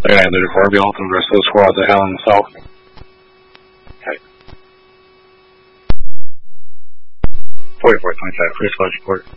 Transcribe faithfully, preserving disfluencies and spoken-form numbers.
Alright, Leader four, be open versus those squads at Helen South. Okay. forty-four twenty-five, clear squad report.